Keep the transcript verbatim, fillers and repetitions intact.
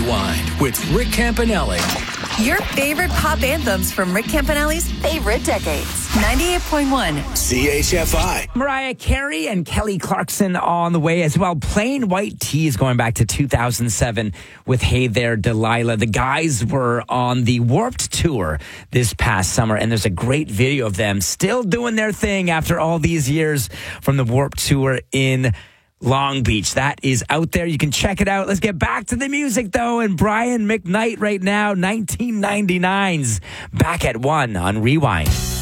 Rewind with Rick Campanelli. Your favorite pop anthems from Rick Campanelli's favorite decades. ninety-eight point one C H F I. Mariah Carey and Kelly Clarkson on the way as well. Plain White Tees going back to two thousand seven with Hey There, Delilah. The guys were on the Warped Tour this past summer, and there's a great video of them still doing their thing after all these years from the Warped Tour in Long Beach. That is out there. You can check it out. Let's get back to the music, though. And Brian McKnight right now, nineteen ninety-nine's Back at One on Rewind.